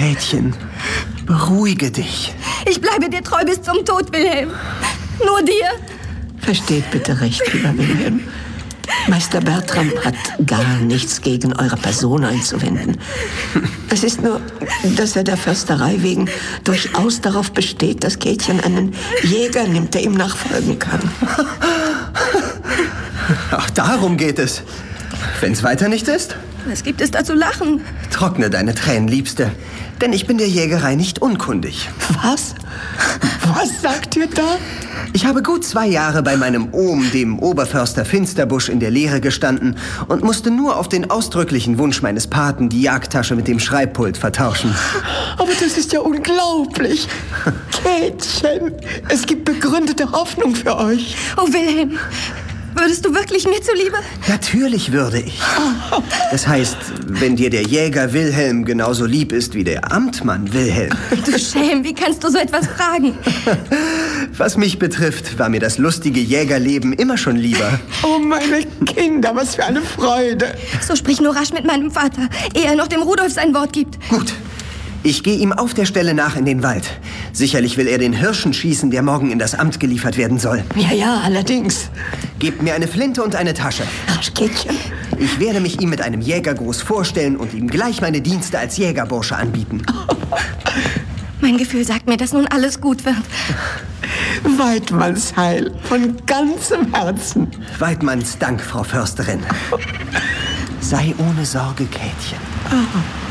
Käthchen, beruhige dich. Ich bleibe dir treu bis zum Tod, Wilhelm. Nur dir. Versteht bitte recht, lieber Wilhelm. Meister Bertram hat gar nichts gegen eure Person einzuwenden. Es ist nur, dass er der Försterei wegen durchaus darauf besteht, dass Käthchen einen Jäger nimmt, der ihm nachfolgen kann. Ach, darum geht es. Wenn's weiter nicht ist? Was gibt es da zu lachen? Trockne deine Tränen, Liebste. Denn ich bin der Jägerei nicht unkundig. Was? Was sagt ihr da? Ich habe gut 2 Jahre bei meinem Ohm, dem Oberförster Finsterbusch, in der Lehre gestanden und musste nur auf den ausdrücklichen Wunsch meines Paten die Jagdtasche mit dem Schreibpult vertauschen. Aber das ist ja unglaublich. Käthchen, es gibt begründete Hoffnung für euch. Oh, Wilhelm, würdest du wirklich mir zuliebe? Natürlich würde ich. Das heißt, wenn dir der Jäger Wilhelm genauso lieb ist wie der Amtmann Wilhelm. Du Schelm, wie kannst du so etwas fragen? Was mich betrifft, war mir das lustige Jägerleben immer schon lieber. Oh, meine Kinder, was für eine Freude. So sprich nur rasch mit meinem Vater, ehe er noch dem Rudolf sein Wort gibt. Gut. Ich gehe ihm auf der Stelle nach in den Wald. Sicherlich will er den Hirschen schießen, der morgen in das Amt geliefert werden soll. Ja, allerdings. Gebt mir eine Flinte und eine Tasche. Rasch, Käthchen. Ich werde mich ihm mit einem Jägergruß vorstellen und ihm gleich meine Dienste als Jägerbursche anbieten. Mein Gefühl sagt mir, dass nun alles gut wird. Weidmanns Heil, von ganzem Herzen. Weidmanns Dank, Frau Försterin. Sei ohne Sorge, Käthchen.